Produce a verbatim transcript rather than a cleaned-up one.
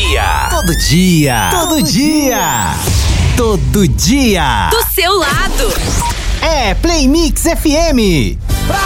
dia. Todo dia. Todo dia. Todo dia. Do seu lado. É Play Mix F M.